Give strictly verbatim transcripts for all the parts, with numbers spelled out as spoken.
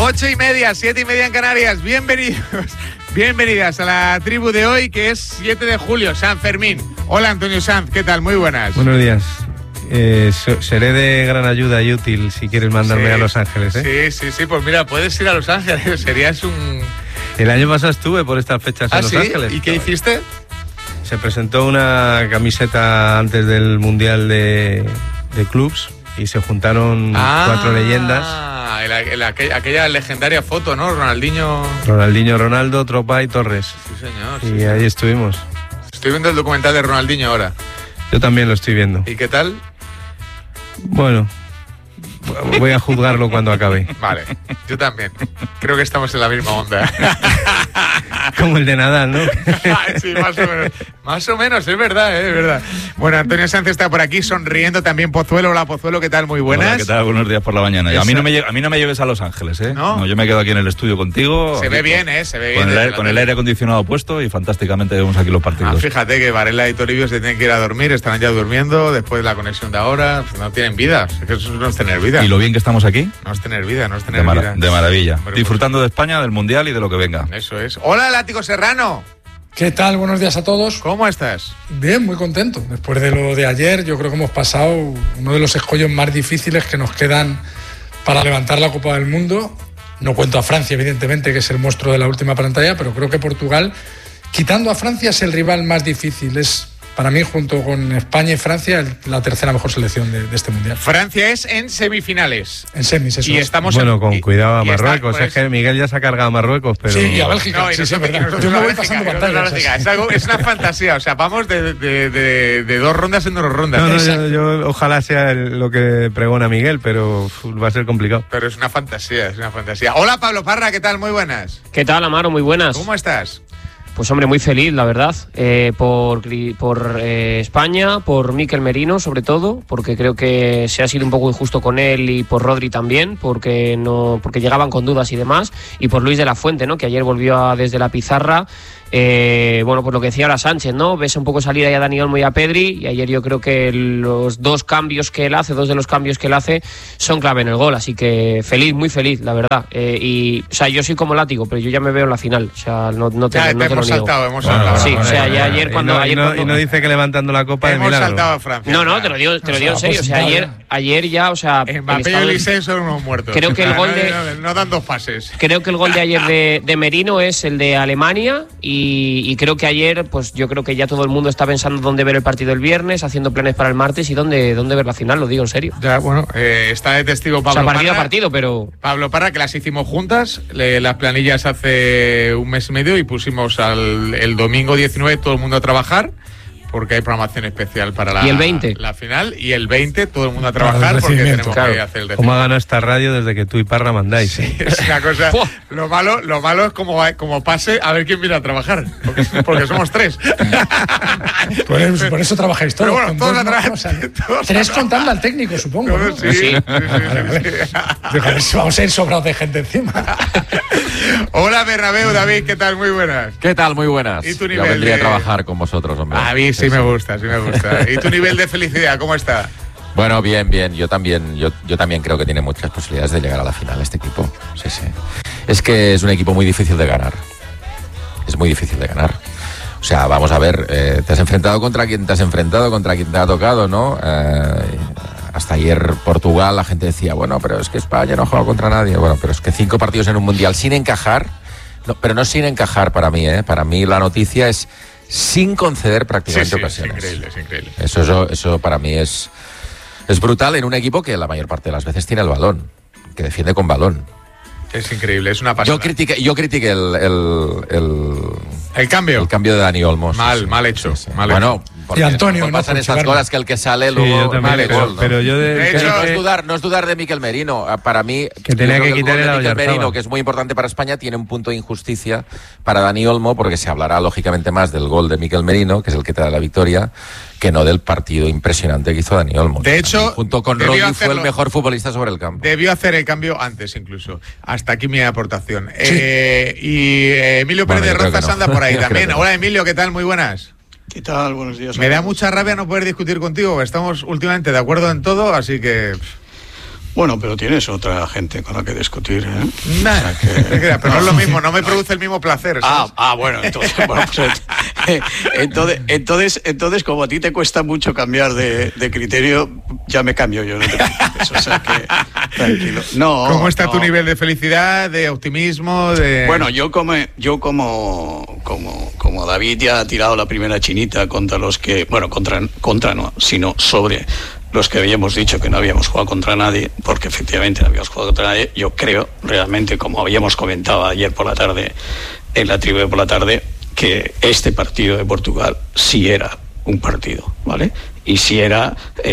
Ocho y media, siete y media en Canarias. Bienvenidos, bienvenidas a la tribu de hoy, que es siete de julio, San Fermín. Hola, Antonio Sanz, ¿qué tal? Muy buenas. Buenos días. Eh, so, seré de gran ayuda y útil si quieres mandarme sí, a Los Ángeles, ¿eh? Sí, sí, sí, pues mira, puedes ir a Los Ángeles, serías un... El año pasado estuve por estas fechas ¿Ah, en Los sí? Ángeles. ¿Y qué hiciste? Se presentó una camiseta antes del Mundial de, de Clubs y se juntaron ah, cuatro leyendas. El, el, aquella, aquella legendaria foto, ¿no? Ronaldinho... Ronaldinho, Ronaldo, Tropa y Torres. Sí, señor. Y sí, ahí señor. estuvimos. Estoy viendo el documental de Ronaldinho ahora. Yo también lo estoy viendo. ¿Y qué tal? Bueno, voy a juzgarlo cuando acabe. Vale, yo también. Creo que estamos en la misma onda. Como el de Nadal, ¿no? Sí, más o menos. Más o menos, es verdad, ¿eh? Es verdad. Bueno, Antonio Sánchez está por aquí sonriendo también. Pozuelo, hola Pozuelo, ¿qué tal? Muy buenas. Hola, ¿qué tal? Buenos días por la mañana. A mí, no me, a mí no me lleves a Los Ángeles, ¿eh? ¿No? No, yo me quedo aquí en el estudio contigo. Se ve bien, ¿eh? Se ve bien. Con el, aire, con el aire acondicionado puesto y fantásticamente vemos aquí los partidos. Ah, fíjate que Varela y Toribio se tienen que ir a dormir, estarán ya durmiendo después de la conexión de ahora. Pues no tienen vida. Es que eso no es tener vida. Y lo bien que estamos aquí. No es tener vida, no es tener de, mara vida. de maravilla. Hombre, disfrutando de España, del Mundial y de lo que venga. Eso es. Hola, Látigo Serrano. ¿Qué tal? Buenos días a todos. ¿Cómo estás? Bien, muy contento. Después de lo de ayer, yo creo que hemos pasado uno de los escollos más difíciles que nos quedan para levantar la Copa del Mundo. No cuento a Francia, evidentemente, que es el monstruo de la última pantalla, pero creo que Portugal, quitando a Francia, es el rival más difícil. Es, para mí, junto con España y Francia, la tercera mejor selección de, de este Mundial. Francia es en semifinales. En semis, eso Y es. estamos Bueno, en, con y, cuidado a y Marruecos. está, es que Miguel ya se ha cargado a Marruecos, pero... Sí, y a Bélgica. No, y sí, sí, es nosotros- verdad. nosotros Yo me a voy Bélgica, pasando nosotros a pantallas. Bélgica. Es, algo, es una fantasía, o sea, vamos de, de, de, de dos rondas en dos rondas. No, no, yo, yo ojalá sea el- lo que pregona Miguel, pero uf, va a ser complicado. Pero es una fantasía, es una fantasía. Hola, Pablo Parra, ¿qué tal? Muy buenas. ¿Qué tal, Amaro? Muy buenas. ¿Cómo estás? Pues hombre, muy feliz, la verdad, eh, por, por eh, España, por Mikel Merino sobre todo, porque creo que se ha sido un poco injusto con él, y por Rodri también, porque no porque llegaban con dudas y demás, y por Luis de la Fuente, ¿no? Que ayer volvió a, desde la pizarra. Eh, bueno, pues lo que decía ahora Sánchez, ¿no? Ves un poco salir ahí a Dani Olmo y a Pedri, y ayer yo creo que los dos cambios que él hace, dos de los cambios que él hace, son clave en el gol, así que feliz, muy feliz, la verdad. Eh, y, o sea, yo soy como látigo, pero yo ya me veo en la final, o sea, no, no te, Ya, no te te hemos lo niego. saltado, hemos Bueno, saltado. Sí, bueno, o sea, bueno, ya bueno. ayer Y cuando... no, y ayer no- cuando- y no dice que levantando la copa de Hemos milagro. saltado a Francia. No, no, te lo digo, te lo digo en serio, o sea, ayer, ayer ya, o sea... el Mbappé y estado de- Eliseo son unos muertos. Creo que el No, gol no, de- No, no, no dan dos pases. Creo que el gol de ayer de, de Merino es el de Alemania, y, y creo que ayer, pues yo creo que ya todo el mundo está pensando dónde ver el partido el viernes, haciendo planes para el martes y dónde, dónde ver la final, lo digo en serio. Ya, bueno, eh, está de testigo O Pablo sea, partido a Parra. partido, pero... Pablo Parra, que las hicimos juntas, le- las planillas hace un mes y medio, y pusimos al, el domingo diecinueve todo el mundo a trabajar, porque hay programación especial para la, ¿Y el veinte? la final, y el veinte todo el mundo a Para trabajar el porque recibimiento, tenemos claro. que hacer el ¿Cómo ha recibimiento. ganado esta radio desde que tú y Parra mandáis? ¿eh? Es una cosa. ¡Fua! Lo malo, lo malo es como, como pase a ver quién viene a trabajar, porque, porque somos tres. Por eso, por eso trabajáis todos. Pero bueno, con todos dos, a ¿no? trabajar, O sea, todos a tres trabajar. contando al técnico, supongo. ¿no? Sí, sí, sí, sí, sí, sí. Digo, a ver si vamos a ir sobrados de gente encima. Hola, Bernabéu, David, ¿qué tal? Muy buenas. ¿Qué tal? Muy buenas. ¿Y tu Ya nivel vendría de- a trabajar con vosotros, hombre. A mí sí me gusta, sí me gusta. ¿Y tu nivel de felicidad, cómo está? Bueno, bien, bien. Yo también, yo, yo también creo que tiene muchas posibilidades de llegar a la final este equipo. Sí, sí. Es que es un equipo muy difícil de ganar. Es muy difícil de ganar. O sea, vamos a ver, eh, te has enfrentado contra quien te has enfrentado, contra quien te ha tocado, ¿no? Eh, hasta ayer Portugal, la gente decía, bueno, pero es que España no ha jugado contra nadie. Bueno, pero es que cinco partidos en un mundial sin encajar, no, pero no sin encajar para mí, ¿eh? Para mí la noticia es sin conceder Sí, prácticamente sí, es ocasiones. increíble, es increíble. Eso, eso, eso para mí es, es brutal en un equipo que la mayor parte de las veces tiene el balón, que defiende con balón. Es increíble, es una pasada. Yo critiqué, yo critiqué el, el, el, El cambio. el cambio de Dani Olmo. Mal, mal hecho, mal Bueno, porque Y Antonio, no ¿no? pasan Por estas llevarlo. cosas que el que sale Sí, luego yo también, vale pero, gol, ¿no? pero yo de, De creo hecho, no que- es dudar, no es dudar de Mikel Merino. Ah, Para mí, Que tenía yo creo que el quitar gol de el Mikel Oyarzabal. Merino, que es muy importante para España, tiene un punto de injusticia para Dani Olmo, porque se hablará lógicamente más del gol de Mikel Merino, que es el que te da la victoria, que no del partido impresionante que hizo Dani Olmo. De hecho, junto con debió Rodri fue hacerlo. el mejor futbolista sobre el campo. Debió hacer el cambio antes incluso. Hasta aquí mi aportación. Eh, y eh, Emilio Bueno, Pérez yo de creo que Rozas no. anda por ahí Yo creo también. que no. Hola Emilio, ¿qué tal? Muy buenas. ¿Qué tal? Buenos días. Me da mucha rabia no poder discutir contigo, estamos últimamente de acuerdo en todo, así que... Bueno, pero tienes otra gente con la que discutir, ¿eh? Nah, o sea que... pero no es lo mismo, no me produce el mismo placer. Ah, ah, bueno, entonces, bueno, pues, eh, entonces, entonces, entonces, como a ti te cuesta mucho cambiar de, de criterio, ya me cambio yo, no te preocupes, o sea que, tranquilo. No, ¿Cómo está no. tu nivel de felicidad, de optimismo, de...? Bueno, yo como, yo como, como, como David ya ha tirado la primera chinita contra los que, bueno, contra, contra no, sino sobre los que habíamos dicho que no habíamos jugado contra nadie, porque efectivamente no habíamos jugado contra nadie. Yo creo realmente, como habíamos comentado ayer por la tarde, en la tribu de por la tarde, que este partido de Portugal sí era un partido, ¿vale? Y sí era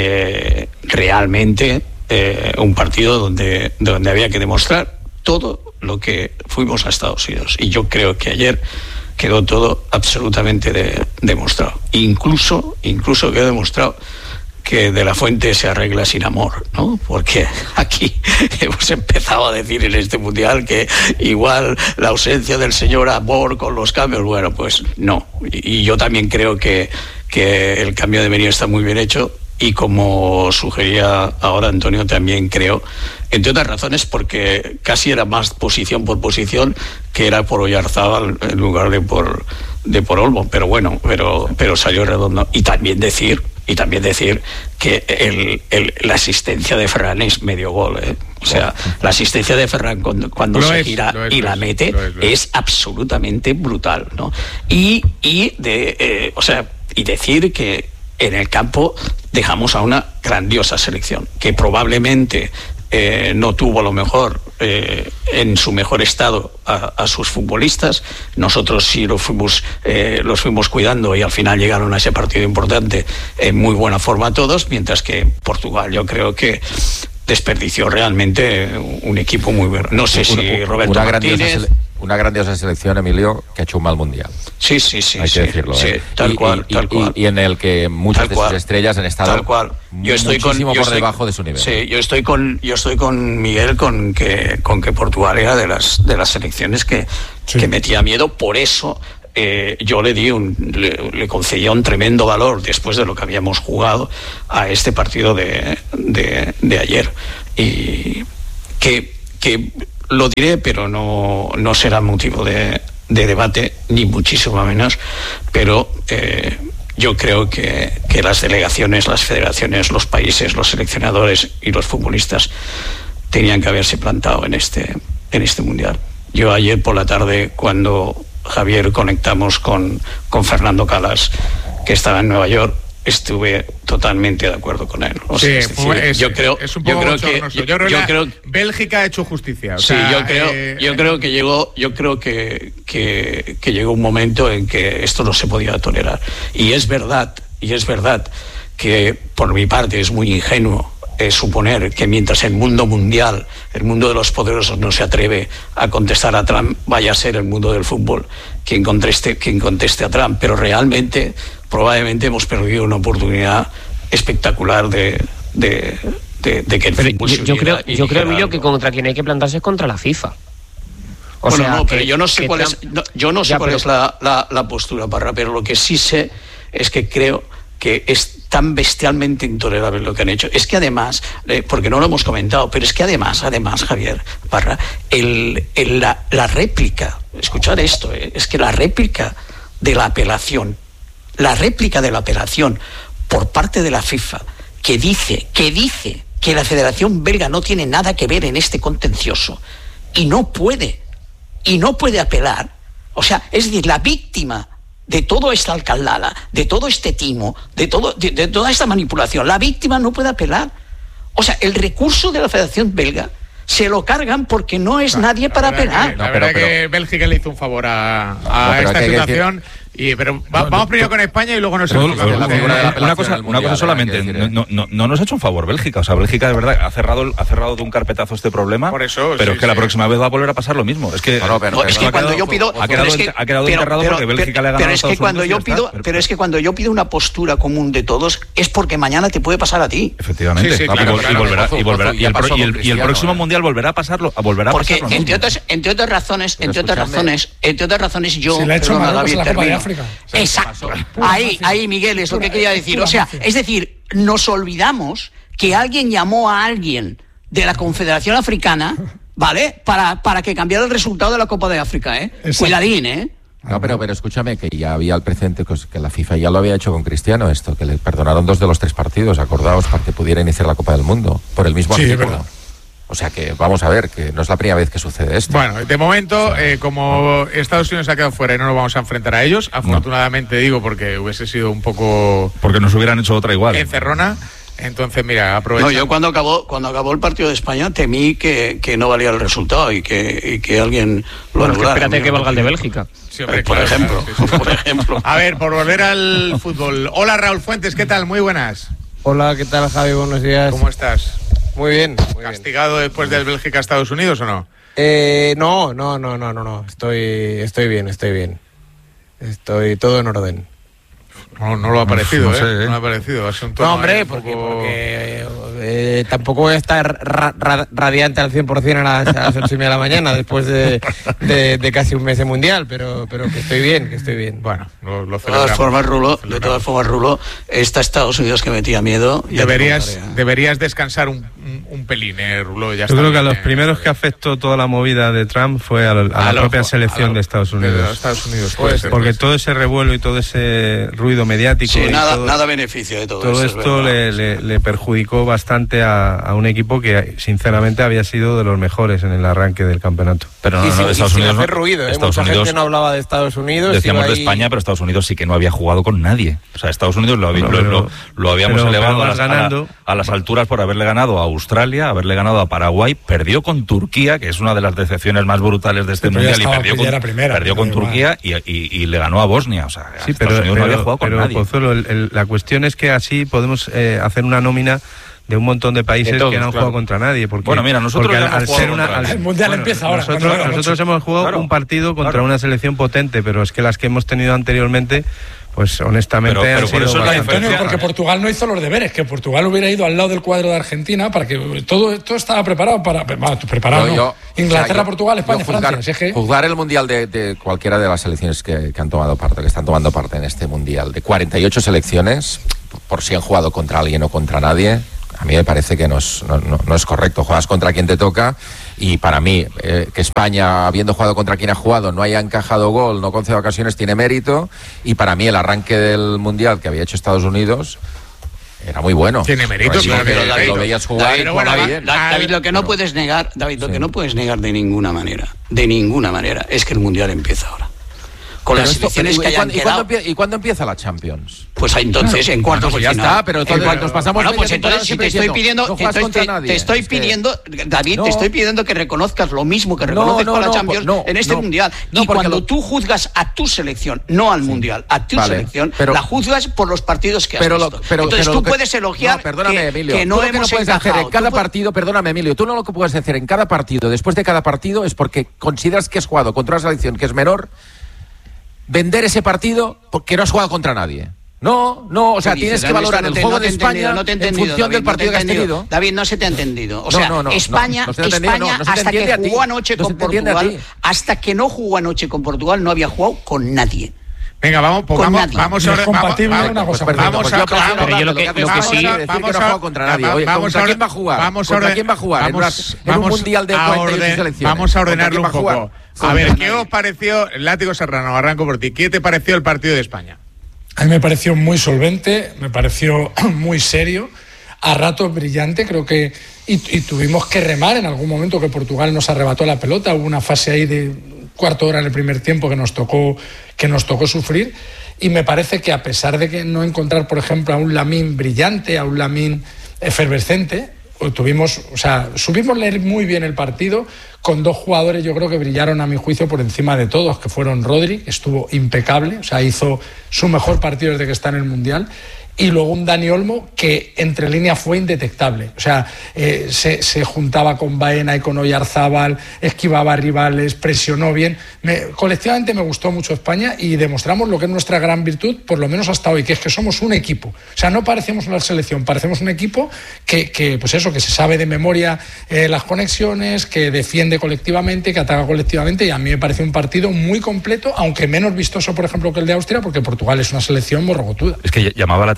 eh, realmente eh, un partido donde, donde había que demostrar todo lo que fuimos a Estados Unidos. Y yo creo que ayer quedó todo absolutamente de, demostrado. Incluso, incluso quedó demostrado que De La Fuente se arregla sin amor, ¿no? Porque aquí hemos empezado a decir en este mundial que igual la ausencia del señor amor con los cambios, bueno, pues no. Y, y yo también creo que, que el cambio de Merino está muy bien hecho, y como sugería ahora Antonio, también creo, entre otras razones, porque casi era más posición por posición que era por Oyarzábal en lugar de por, de por Olmo, pero bueno, pero, pero salió redondo. Y también decir... Y también decir que el, el, la asistencia de Ferran es medio gol, ¿eh? O sea, la asistencia de Ferran cuando, cuando se es, gira es, y la mete lo es, lo es. es absolutamente brutal, ¿no? Y, y, de, eh, o sea, y decir que en el campo dejamos a una grandiosa selección, que probablemente eh, no tuvo a lo mejor eh, en su mejor estado a, a sus futbolistas. Nosotros sí los fuimos, eh, los fuimos cuidando, y al final llegaron a ese partido importante en muy buena forma todos, mientras que Portugal, yo creo que desperdició realmente un equipo muy bueno. No sé si una, Roberto una Martínez... grandiosa, una grandiosa selección, Emilio, que ha hecho un mal mundial. Sí, sí, sí. Hay sí, que decirlo, sí, ¿eh? tal y, cual, y, tal y, cual. Y en el que muchas Tal de cual. sus estrellas han estado Tal cual. Yo estoy con, muchísimo yo por estoy, debajo de su nivel. Sí, yo estoy con, yo estoy con Miguel con que, con que Portugal era de las, de las selecciones que, sí. que metía miedo. Por eso eh, yo le di un, le, le concedía un tremendo valor después de lo que habíamos jugado a este partido de, de, de ayer. Y que, que lo diré, pero no, no será motivo de, de debate, ni muchísimo menos, pero eh, yo creo que, que las delegaciones, las federaciones, los países, los seleccionadores y los futbolistas tenían que haberse plantado en este, en este mundial. Yo ayer por la tarde, cuando Javier conectamos con, con Fernando Calas, que estaba en Nueva York, estuve totalmente de acuerdo con él. O sí, sea, es decir, es, yo creo, es un yo poco creo que yo, yo creo yo que creo, Bélgica ha hecho justicia. O sí, sea, yo creo, eh, yo creo que llegó, yo creo que, que, que llegó un momento en que esto no se podía tolerar. Y es verdad, y es verdad que por mi parte es muy ingenuo eh, suponer que mientras el mundo mundial, el mundo de los poderosos no se atreve a contestar a Trump, vaya a ser el mundo del fútbol quien conteste, quien conteste a Trump. Pero realmente, probablemente hemos perdido una oportunidad espectacular de, de, de, de que el pero fútbol yo, se yo creo, uniera y yo creo, dijera Emilio, algo. que contra quien hay que plantarse es contra la FIFA. O Bueno, sea, no, pero que, yo no sé cuál Trump... es, no, yo no sé ya, cuál pero... es la, la, la postura, Parra, pero lo que sí sé es que creo que es tan bestialmente intolerable lo que han hecho. Es que además, eh, porque no lo hemos comentado, pero es que además, además, Javier Parra, el, el, la, la réplica, escuchad esto, eh, es que la réplica de la apelación, la réplica de la apelación por parte de la FIFA, que dice, que dice que la Federación Belga no tiene nada que ver en este contencioso y no puede, y no puede apelar. O sea, es decir, la víctima de toda esta alcaldada, de todo este timo, de, todo, de, de toda esta manipulación, la víctima no puede apelar. O sea, el recurso de la Federación Belga se lo cargan porque no es no, nadie para apelar. Que, la no, verdad pero, que Bélgica le hizo un favor a, a no, esta situación. Decir... Y, pero va, no, vamos primero con España y luego nos enfocamos. Una, una, una cosa, una cosa solamente, no, no, no nos ha hecho un favor Bélgica. O sea, Bélgica de verdad ha cerrado, ha cerrado de un carpetazo este problema. Por eso, pero sí, es que sí. la próxima vez va a volver a pasar lo mismo. Es que, no, no, pero, no, es que cuando quedado, yo pido, ha quedado, es que, ha quedado pero, enterrado pero, porque Bélgica pero, le ha ganado pero a es que Estados cuando Unidos yo pido, pero, pero es que cuando yo pido una postura común de todos es porque mañana te puede pasar a ti. Efectivamente. Sí, sí, va, claro, y, claro, volverá, claro, y volverá, y, el, y, el, y el próximo ¿eh? mundial volverá a pasarlo, volverá a porque pasarlo. entre otras, entre otras razones, entre otras razones, entre otras razones yo. Se le ha hecho Marruecos en la Copa de África. Exacto. Ahí, ahí, Miguel, es lo que quería decir. O sea, es decir, nos olvidamos que alguien llamó a alguien de la Confederación Africana, ¿vale? Para, para que cambiara el resultado de la Copa de África, ¿eh? Exacto. Cuidadín, ¿eh? No, pero, pero escúchame, que ya había el precedente, que la FIFA ya lo había hecho con Cristiano esto, que le perdonaron dos de los tres partidos, acordaos, para que pudiera iniciar la Copa del Mundo, por el mismo sí, artículo. O sea que vamos a ver, que no es la primera vez que sucede esto. Bueno, de momento, eh, como Estados Unidos ha quedado fuera y no nos vamos a enfrentar a ellos, afortunadamente no. digo, porque hubiese sido un poco... Porque nos hubieran hecho otra igual. Encerrona. Entonces, mira, aprovecha. No, yo cuando acabó cuando acabó el partido de España temí que, que no valía el resultado y que, y que alguien lo bueno, anulara. Espérate que valga el de Bélgica. Sí, hombre, por, claro, ejemplo, claro, sí, sí. por ejemplo. A ver, por volver al fútbol. Hola, Raúl Fuentes, ¿qué tal? Muy buenas. Hola, ¿qué tal, Javi? Buenos días. ¿Cómo estás? Muy bien. Muy ¿Castigado bien. después del Bélgica-Estados Unidos o no? Eh, no, no, no, no, no, no. Estoy, estoy bien, estoy bien. Estoy todo en orden. No, no lo ha parecido, no ¿eh? sé, ¿eh? No lo ha parecido. Ha un tono No, hombre, un porque, poco... porque eh, tampoco voy a estar ra ra radiante al cien por cien a las, a las ocho y media de la mañana después de, de, de casi un mes de mundial, pero, pero que estoy bien, que estoy bien. Bueno, lo, lo de todas formas, Rulo, de todas formas, Rulo, está Estados Unidos que metía miedo. Deberías, deberías descansar un, un, un pelín, eh, Rulo. Ya Yo creo que a los bien, primeros eh, que afectó toda la movida de Trump fue a, lo, a, a la los, propia selección a de Estados Unidos. De los Estados Unidos puede ser, porque puede todo ese revuelo y todo ese ruido mediático. Sí, y nada, todo, nada beneficio de todo, todo eso. esto le, le, le perjudicó bastante a, a un equipo que, sinceramente, había sido de los mejores en el arranque del campeonato. Pero no, y no, sin, no, Estados y sin Unidos hacer no, ruido, ¿eh? Estados Mucha Unidos, gente no hablaba de Estados Unidos. Decíamos iba de ahí... España, pero Estados Unidos sí que no había jugado con nadie. O sea, Estados Unidos lo, había, Bueno, lo, lo, lo habíamos pero, elevado pero a, las, ganando, a, la, a las alturas por haberle ganado a Australia, haberle ganado a Paraguay, perdió con Turquía, que es una de las decepciones más brutales de este pero mundial, estaba, y perdió con, primera, perdió con Turquía y, y, y le ganó a Bosnia. O sea, sí, Estados pero, Unidos pero, no había jugado con pero, nadie. Pozuelo, el, el, la cuestión es que así podemos eh, hacer una nómina de un montón de países de todos, que no han claro. jugado contra nadie. Porque, bueno, mira, nosotros porque ya al, hemos al ser una, al, el mundial bueno, empieza ahora. Nosotros, bueno, nosotros hemos jugado claro, un partido contra claro. una selección potente, pero es que las que hemos tenido anteriormente, pues honestamente pero, pero han sido eso bastante... Antonio, porque Portugal no hizo los deberes, que Portugal hubiera ido al lado del cuadro de Argentina para que todo, todo estaba preparado para... Bueno, preparado no, yo, Inglaterra, o sea, yo, Portugal, España, juzgar, Francia. Si es que... Juzgar el mundial de, de cualquiera de las selecciones que, que han tomado parte, que están tomando parte en este mundial, de cuarenta y ocho selecciones, por si han jugado contra alguien o contra nadie, a mí me parece que no es, no, no, no es correcto. Juegas contra quien te toca y para mí, eh, que España, habiendo jugado contra quien ha jugado, no haya encajado gol, no conceda ocasiones, tiene mérito. Y para mí el arranque del Mundial que había hecho Estados Unidos era muy bueno. Tiene mérito, sí, claro, pero que David, lo veías jugar David, y bueno, jugaba David, bien. David, lo que no bueno, puedes negar, David, lo sí. que no puedes negar de ninguna manera, de ninguna manera, es que el Mundial empieza ahora. Con pero las esto, selecciones pero, que ¿y, hayan cuándo, quedado... ¿y, cuándo, ¿Y cuándo empieza la Champions? Pues entonces, en cuartos bueno, pues de ya final. está, pero entonces en, nos pasamos... Bueno, pues entonces si te estoy pidiendo... No te estoy, te, te estoy es pidiendo, que... David, no, te estoy pidiendo que reconozcas lo mismo que reconoces no, no, con la no, Champions no, en este no, Mundial. No, y cuando lo... tú juzgas a tu selección, no al sí. Mundial, a tu vale, selección, pero, la juzgas por los partidos que has pero visto. Lo, pero, entonces pero tú que... puedes elogiar no, perdóname, que, Emilio, que no tú hemos lo que no puedes encajado. hacer en cada tú partido, perdóname, Emilio, tú no lo que puedes hacer en cada partido, después de cada partido, es porque consideras que has jugado contra una selección que es menor, vender ese partido porque no has jugado contra nadie. No, no, o sea, tienes que valorar no te, el juego no de España no en función David, del partido no que has tenido. David, no se te ha entendido. O sea, no, no, no, España, no, no España no, hasta que jugó anoche con Portugal, hasta que no jugó anoche con Portugal, no había jugado con nadie. Venga, vamos, pues vamos, vamos a compatible una cosa. Vamos a pero yo lo que lo que sí vamos a contra nadie. Oye, ¿contra quién va a jugar? Vamos ¿Contra quién va a jugar? En un mundial de cuarenta y ocho selecciones. Vamos a ordenarlo un poco. A ver, ¿qué os pareció, Látigo Serrano, arranco por ti, ¿qué te pareció el partido de España? A mí me pareció muy solvente, me pareció muy serio, a ratos brillante, creo que... Y, y tuvimos que remar en algún momento que Portugal nos arrebató la pelota, hubo una fase ahí de cuarto hora en el primer tiempo que nos tocó, que nos tocó sufrir, y me parece que a pesar de que no encontrar, por ejemplo, a un Lamine brillante, a un Lamine efervescente, tuvimos, o sea, supimos leer muy bien el partido con dos jugadores, yo creo que brillaron a mi juicio por encima de todos, que fueron Rodri, que estuvo impecable, o sea, hizo su mejor partido desde que está en el Mundial, y luego un Dani Olmo que entre líneas fue indetectable, o sea, eh, se, se juntaba con Baena y con Oyarzábal, esquivaba a rivales, presionó bien. Me, colectivamente me gustó mucho España y demostramos lo que es nuestra gran virtud, por lo menos hasta hoy, que es que somos un equipo. O sea, no parecemos una selección, parecemos un equipo que, que pues eso, que se sabe de memoria eh, las conexiones, que defiende colectivamente, que ataca colectivamente, y a mí me pareció un partido muy completo, aunque menos vistoso, por ejemplo, que el de Austria, porque Portugal es una selección morrogotuda. Es que llamaba la atención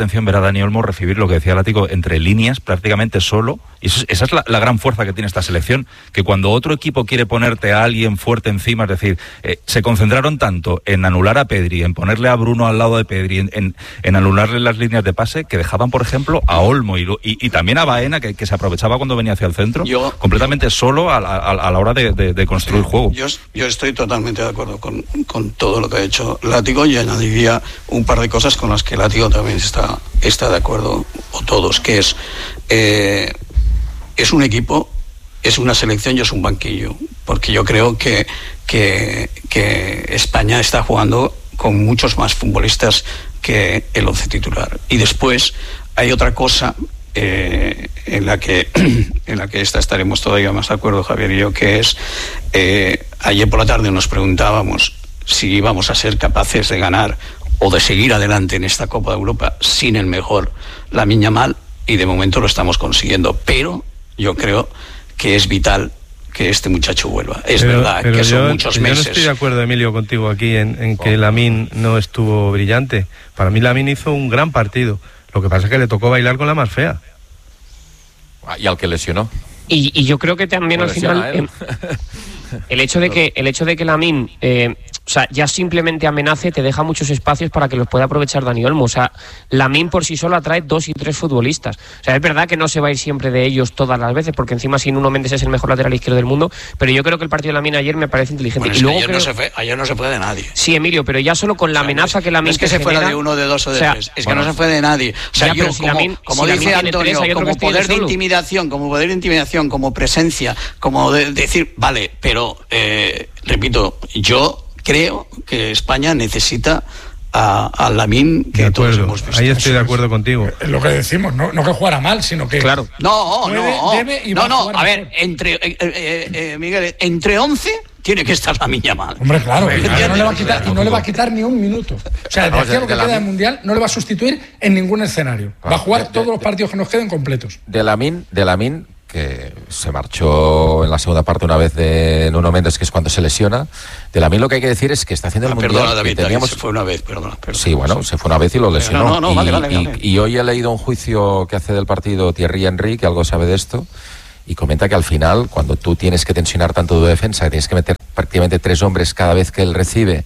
atención ver a Dani Olmo recibir lo que decía Látigo entre líneas, prácticamente solo. Y eso, esa es la, la gran fuerza que tiene esta selección, que cuando otro equipo quiere ponerte a alguien fuerte encima, es decir, eh, se concentraron tanto en anular a Pedri, en ponerle a Bruno al lado de Pedri, en, en, en anularle las líneas de pase, que dejaban, por ejemplo, a Olmo y, y, y también a Baena, que, que se aprovechaba cuando venía hacia el centro, yo, completamente solo a, a, a la hora de, de, de construir juego. Yo, yo estoy totalmente de acuerdo con, con todo lo que ha hecho Látigo, y añadiría un par de cosas con las que Látigo también está, está de acuerdo, o todos, que es eh, es un equipo, es una selección y es un banquillo, porque yo creo que, que, que España está jugando con muchos más futbolistas que el once titular. Y después hay otra cosa eh, en la que en la que esta estaremos todavía más de acuerdo, Javier y yo, que es eh, ayer por la tarde nos preguntábamos si íbamos a ser capaces de ganar o de seguir adelante en esta Copa de Europa sin el mejor Lamine Yamal, y de momento lo estamos consiguiendo, pero yo creo que es vital que este muchacho vuelva. Es pero, verdad pero que yo, son muchos yo meses. Yo no estoy de acuerdo, Emilio, contigo aquí en, en que Lamine no estuvo brillante. Para mí Lamine hizo un gran partido. Lo que pasa es que le tocó bailar con la más fea. Y al que lesionó. Y, y yo creo que también al final eh, el hecho de que el hecho de que Lamine eh, o sea, ya simplemente amenace, te deja muchos espacios para que los pueda aprovechar Dani Olmo. O sea, Lamine por sí solo atrae dos y tres futbolistas. O sea, es verdad que no se va a ir siempre de ellos todas las veces, porque encima sin Nuno Méndez es el mejor lateral izquierdo del mundo, pero yo creo que el partido de Lamine ayer me parece inteligente. Bueno, y luego ayer, creo... no se fue, ayer no se fue de nadie. Sí, Emilio, pero ya solo con la o sea, amenaza no es, que Lamine no es que se genera... fuera de uno, de dos o de o sea, tres. Es bueno, que no se fue de nadie. O sea, ya, yo, si como, Lamine, como si dice Antonio, tres, como poder de solo. intimidación, como poder de intimidación, como presencia, como de, decir, vale, pero, eh, repito, yo creo que España necesita a, a Lamine, que de todos acuerdo, hemos visto. ahí estoy de acuerdo contigo. Es lo que decimos, no, no que jugara mal, sino que claro. No, puede, no, debe y no, va a, no, jugar a ver, mejor. entre eh, eh, eh, Miguel, entre once tiene que estar Lamine Yamal. Hombre, claro, y claro, no le va a quitar, y no le va a quitar ni un minuto. O sea, de aquí a lo que queda del Mundial no le va a sustituir en ningún escenario. Va a jugar todos los partidos que nos queden completos. De Lamine, de Lamine, que se marchó en la segunda parte una vez de Nuno Méndez, que es cuando se lesiona. De Lamine lo que hay que decir es que está haciendo el ah, Mundial. Perdona, David, teníamos... David, se fue una vez, perdona. perdona sí, bueno, se fue una vez y lo lesionó. No, no, no, y, vale, vale, y, vale. y hoy he leído un juicio que hace del partido Thierry Henry, que algo sabe de esto, y comenta que al final, cuando tú tienes que tensionar tanto tu defensa, que tienes que meter prácticamente tres hombres cada vez que él recibe,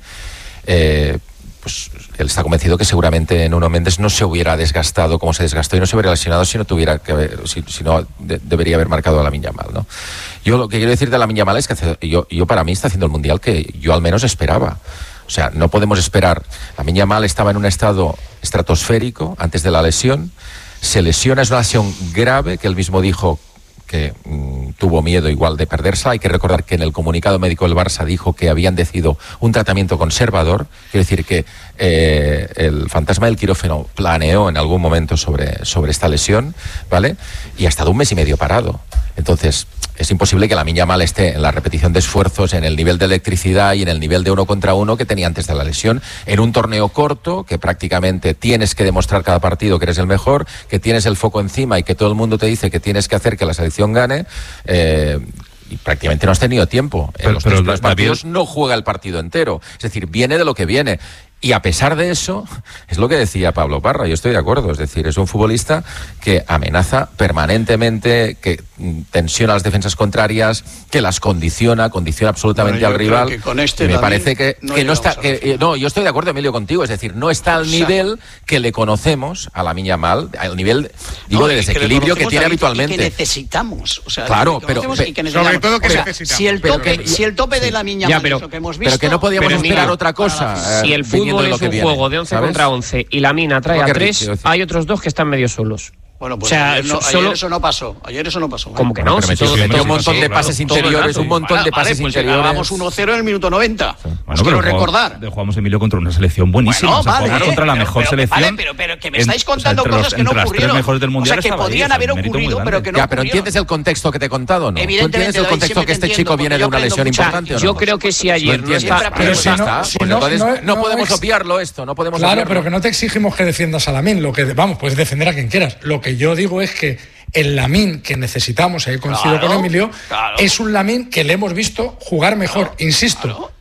eh, pues él está convencido que seguramente Nuno Méndez no se hubiera desgastado como se desgastó y no se hubiera lesionado si no tuviera que haber, si, si no de, debería haber marcado a Lamine Yamal, ¿no? Yo lo que quiero decir de Lamine Yamal es que hace, yo, yo para mí está haciendo el Mundial que yo al menos esperaba. O sea, no podemos esperar. Lamine Yamal estaba en un estado estratosférico antes de la lesión, se lesiona, es una lesión grave que él mismo dijo que mmm, tuvo miedo igual de perderse. Hay que recordar que en el comunicado médico del Barça dijo que habían decidido un tratamiento conservador, quiere decir que eh, el fantasma del quirófano planeó en algún momento sobre, sobre esta lesión, ¿vale? Y ha estado un mes y medio parado. Entonces, es imposible que Lamine Yamal esté en la repetición de esfuerzos, en el nivel de electricidad y en el nivel de uno contra uno que tenía antes de la lesión, en un torneo corto que prácticamente tienes que demostrar cada partido que eres el mejor, que tienes el foco encima y que todo el mundo te dice que tienes que hacer que la selección gane. Eh, y prácticamente no has tenido tiempo. Pero, en los pero tres David... partidos no juega el partido entero. Es decir, viene de lo que viene. Y a pesar de eso, es lo que decía Pablo Parra, yo estoy de acuerdo, es decir, es un futbolista que amenaza permanentemente, que tensiona las defensas contrarias, que las condiciona, condiciona absolutamente bueno, al rival. Que con este y me David parece que no, que no está, que, no, yo estoy de acuerdo, Emilio, contigo, es decir, no está al nivel que le conocemos a Lamine Yamal, al nivel, digo, no, de desequilibrio que, que tiene habitualmente. Y que necesitamos, o sea, claro, que pero y que sobre todo que o sea, necesitamos. Si el tope, pero, si el tope sí. de Lamine Yamal es lo que hemos visto, pero que no podíamos pero esperar mira, otra cosa. Si eh, el fútbol es un viene, juego de once ¿sabes? contra once y Lamine atrae a tres, hay otros dos que están medio solos. Bueno, pues o sea, ayer, no, solo... ayer eso no pasó. Ayer eso no pasó. ¿eh? ¿Cómo que no? Pero Si todo, todo, un montón de pases claro, interiores, un montón vale, de pases vale, pues interiores. Vamos uno cero en el minuto noventa. Sí. Bueno, Os quiero recordar. Jugamos, jugamos, Emilio, contra una selección buenísima. Bueno, o sea, vale, jugamos contra la pero, mejor pero, selección. Vale, pero, pero que me estáis contando en, o sea, cosas que no ocurrieron. ocurrieron. Las tres mejores del mundial o sea, que podrían haber ocurrido, pero que no Ya, pero ¿entiendes el contexto que te he contado, no? ¿Tú entiendes el contexto que este chico viene de una lesión importante? Yo creo que si ayer no está... Pero si no, entonces no podemos obviarlo esto, no podemos Claro, pero que no te exigimos que defiendas a Lamine. Lo que, vamos, puedes defender a quien quieras. Lo que yo digo es que el Lamine que necesitamos, ahí coincido claro, con Emilio, claro. es un Lamine que le hemos visto jugar mejor, claro, insisto. Claro.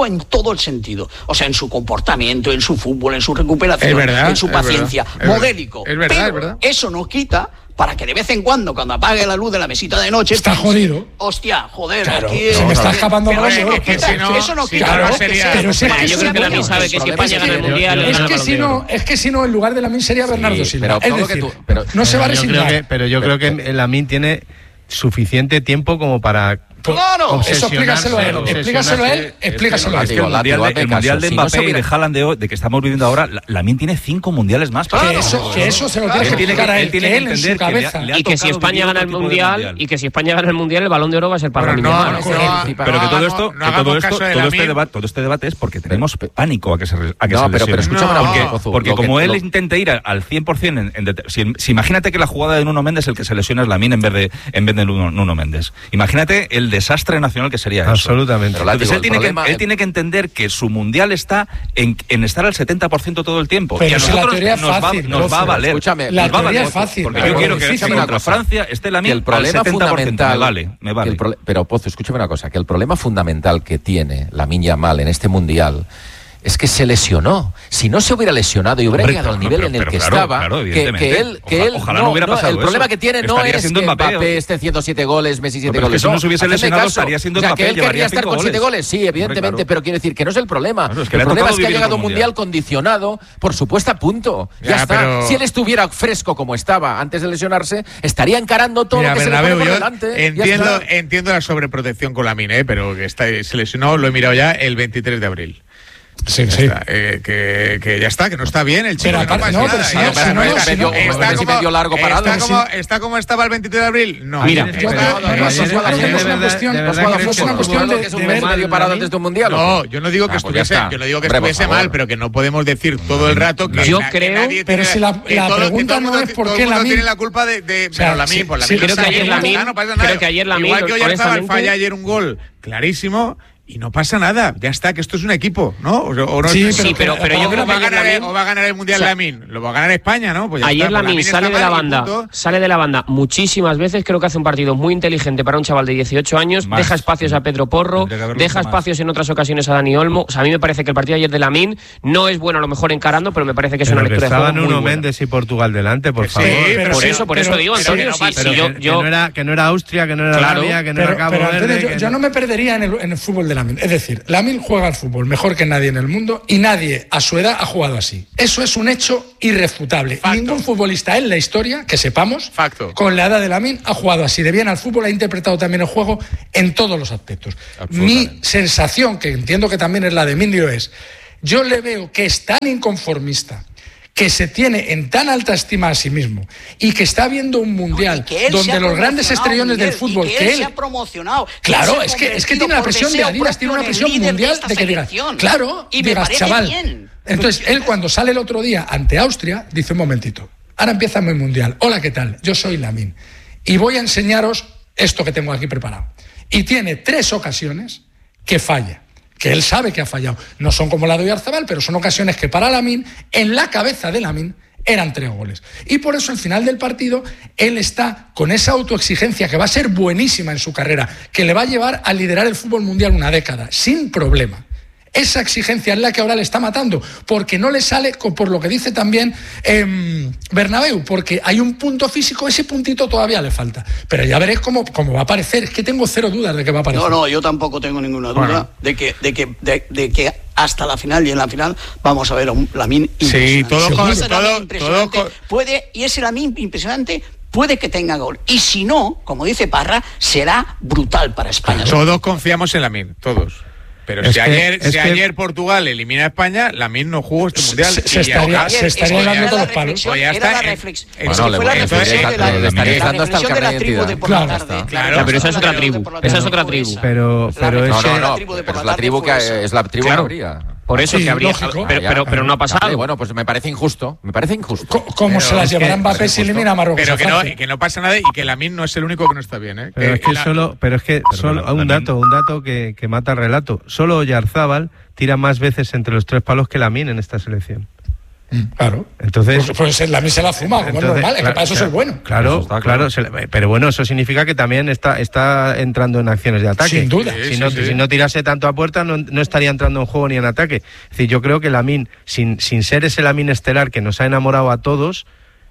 modélico en todo el sentido. O sea, en su comportamiento, en su fútbol, en su recuperación, Es verdad, en su es paciencia. verdad, es modélico. verdad, Pero es verdad. eso no quita para que de vez en cuando, cuando apague la luz de la mesita de noche... Está jodido. Hostia, joder, claro, aquí... Se me está escapando no, algo. No, es que si no, eso no si quita, no ¿no? sería... Pero si es que yo creo que Lamine sabe que si España gana el Mundial... Es que si no, es que si no, en lugar de Lamine sería Bernardo Silva. pero Es decir, tú, pero, no se va a resignar. Pero yo creo que Lamine tiene suficiente tiempo como para... Claro, eso explícaselo a él, explícaselo a él, explícaselo a él. Es que el mundial de, el mundial de Mbappé y de Haaland de, de que estamos viviendo ahora, Lamine tiene cinco mundiales más. Que eso, que eso se lo tiene que explicar a él, que él en su cabeza. Y que si España gana el mundial, y que si España gana el mundial, el Balón de Oro va a ser para Lamine Yamal. Pero que todo esto, que todo esto, todo este debate, todo este debate es porque tenemos pánico a que se a que se lesione. Pero escúchame, porque como él intenta ir al cien por cien en, en, si, si imagínate que la jugada de Nuno Méndez el que se lesiona es Lamine en vez de en vez de Nuno, Nuno Méndez. Imagínate el desastre nacional que sería eso. Absolutamente. Entonces él tiene, problema, que, él tiene que entender que su mundial está en, en estar al setenta por ciento todo el tiempo. Pero y a si nosotros la teoría es nos, fácil, va, nos va a valer. Escúchame, la nos va a teoría valer, es fácil. Porque yo quiero que difícil, contra Francia esté Lamine el problema al setenta por ciento. fundamental, Me vale, me vale. Pro, pero Pozo, escúchame una cosa, que el problema fundamental que tiene Lamine Yamal en este mundial es que se lesionó. Si no se hubiera lesionado y hubiera Hombre, llegado al no, nivel pero, en el pero, que claro, estaba, claro, que, que él, que Ojalá, él ojalá no, no hubiera pasado el eso. problema que tiene no Estaría es que Mbappé, Mbappé esté haciendo siete goles, Messi siete no, goles. si no se hubiese hacedme lesionado, caso. estaría siendo o sea, Mbappé, que él querría llevaría estar cinco con goles. siete goles, sí, evidentemente, Hombre, claro. pero quiero decir que no es el problema. Claro, es que el le ha problema es tocado que ha vivir llegado a otro un mundial mundial. condicionado por su puesta a punto. Ya, Ya, está. pero- Si él estuviera fresco como estaba antes de lesionarse, estaría encarando todo Mira, lo que Bernabéu, se le pone por yo delante. Ya entiendo, está. entiendo la sobreprotección con Lamine, ¿eh? Pero que está, se lesionó, lo he mirado ya, el veintitrés de abril. Sí, Ya sí. está, eh, que, que ya está, que no está bien el chico. Pero que aparte- pasa no, nada, pero si ya no, está, si no, está, si no, está un mes y como- medio largo parado. Está como, Sí. está como estaba el veintitrés de abril. No, Mira, está- Yo creo- no, no, no, no, sí, yo sí, creo sí, que es de una verdad, cuestión- de ¿No has verdad jugado crees al es fútbol? una cuestión ¿Jugado de- que es un de mes ver- medio parado antes de un mundial? No, yo no digo que Ah, pues ya estuviese, está. yo no digo que Hombre, por estuviese favor. mal, pero que no podemos decir todo el rato que, Yo na- que creo- nadie pero tiene- si la- que la todo- que pregunta todo el no mundo- es por todo el qué mundo Lamine- tiene la culpa de, de O sea, pero Lamine, sí, por sí, Lamine creo que está ayer bien, Lamine- no pasa nada. creo que ayer Lamine, Igual que Oyarzabal honestamente- falla ayer un gol clarísimo. Y no pasa nada, ya está, que esto es un equipo, ¿no? O, o no Sí, es- Sí, pero, pero yo o creo que va a ayer ganar, Lamine- o va a ganar el Mundial o sea, Lamine, lo va a ganar España, ¿no? Pues ya Ayer está, pues Lamine está sale de mal la y banda, punto. sale de la banda muchísimas veces, creo que hace un partido muy inteligente para un chaval de dieciocho años, Más. deja espacios a Pedro Porro, Tendría que haberlo deja hecho más. espacios en otras ocasiones a Dani Olmo. O sea, a mí me parece que el partido de ayer de Lamine no es bueno a lo mejor encarando, pero me parece que es Pero una que lectura de estaban juego muy Nuno buena. Méndez y Portugal delante, por Que sí, favor. pero Por sí, eso, por pero- eso digo, pero Antonio, que no si- pasa- si Pero yo, que, yo- que no era, que no era Austria, que no era Claro, Arabia, que no Pero, era Cabo pero, Antonio, Verde. yo, que yo no me perdería en el, en el fútbol de Lamine. Es decir, Lamine juega al fútbol mejor que nadie en el mundo y nadie a su edad ha jugado así. Eso es un hecho irrefutable. Facto. Ningún futbolista en la historia, que sepamos, Facto. con la edad de Lamine ha jugado así de bien al fútbol, ha interpretado también el juego en todos los aspectos. Mi sensación, que entiendo que también es la de Mindio, es yo le veo que es tan inconformista, que se tiene en tan alta estima a sí mismo y que está viendo un mundial Y que él se donde ha los grandes promocionado, estrellones del Miguel, fútbol, y que, que él él se ha promocionado. que Claro, él se ha es que, es que convertido tiene la por presión de deseo Adidas, tiene una propio en el presión líder mundial esta de que digas, selección. claro, Y me digas, parece chaval. bien. Entonces, él cuando sale el otro día ante Austria, dice un momentito, ahora empieza mi mundial. Hola, ¿qué tal? Yo soy Lamine y voy a enseñaros esto que tengo aquí preparado. Y tiene tres ocasiones que falla, que él sabe que ha fallado. No son como la de Oyarzabal, pero son ocasiones que para Lamine, en la cabeza de Lamine, eran tres goles. Y por eso, al final del partido, él está con esa autoexigencia que va a ser buenísima en su carrera, que le va a llevar a liderar el fútbol mundial una década, sin problema. Esa exigencia es la que ahora le está matando, porque no le sale, por lo que dice también eh, Bernabéu, porque hay un punto físico, ese puntito todavía le falta. Pero ya veréis cómo, cómo va a aparecer, es que tengo cero dudas de que va a aparecer. No, no, yo tampoco tengo ninguna duda Bueno. de, que, de, que, de, de que hasta la final y en la final vamos a ver a un Lamine impresionante. todo Si con- ese todo- Lamine impresionante todo con- puede, y ese Lamine impresionante puede que tenga gol. Y si no, como dice Parra, será brutal para España. Todos confiamos en Lamine, todos. Pero Es si, que- ayer, es si que- ayer Portugal elimina a España, Lamine no jugó este mundial. se- y se ya estaría- está. se estaría Es que dando era todos la los palos. reflexión, Pues ya era está. la En- reflexión. en- Es Bueno, que le fue la voy a reflexión decir, de la, le la estaréis dando hasta el reflexión de la carnet de tribu de identidad. por la Claro. tarde. Claro. Ya, pero esa es otra La tribu, de por la esa es tarde otra fue tribu. esa. Pero- La pero reflexión No, es no, de la no, tribu de por pero la es la tarde tribu fue que esa. es la tribu Claro. que habría. Por eso Sí, que habría. lógico. Pero, pero, pero no ha pasado. Vale, bueno, pues me parece injusto. Me parece injusto. Co- ¿Cómo se las es que- llevará Mbappé si elimina a Marruecos? Pero a que no, Francia? que no pasa nada y que Lamine no es el único que no está bien. ¿eh? Pero es que la- solo, pero es que solo la- un la- dato, un dato que, que mata el relato. Solo Oyarzabal tira más veces entre los tres palos que Lamine en esta selección. Claro. Entonces, Pues, pues Lamine se la fuma, como es entonces, normal, es que claro, para eso es el bueno. Claro, Eso está claro, claro. se le- pero bueno, eso significa que también está, está entrando en acciones de ataque. Sin duda. Si, Sí, no, sí, sí. si no tirase tanto a puerta, no, no estaría entrando en juego ni en ataque. Es decir, yo creo que Lamine, sin, sin ser ese Lamine estelar que nos ha enamorado a todos,